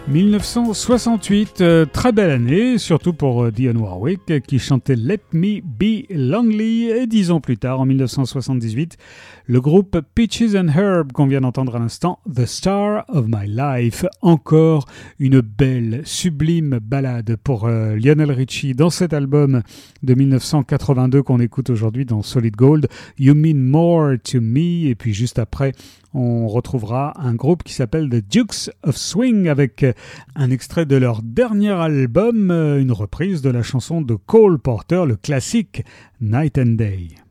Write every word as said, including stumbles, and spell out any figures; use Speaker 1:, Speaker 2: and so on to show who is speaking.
Speaker 1: dix-neuf cent soixante-huit, euh, très belle année, surtout pour euh, Dionne Warwick euh, qui chantait Let Me Be Lonely. Et dix ans plus tard, en dix-neuf cent soixante-dix-huit, le groupe Peaches and Herb qu'on vient d'entendre à l'instant, The Star of My Life. Encore une belle, sublime ballade pour euh, Lionel Richie dans cet album de dix-neuf cent quatre-vingt-deux qu'on écoute aujourd'hui dans Solid Gold, You Mean More to Me. Et puis juste après, on retrouvera un groupe qui s'appelle The Dukes of Swing avec un extrait de leur dernier album, une reprise de la chanson de Cole Porter, le classique Night and Day.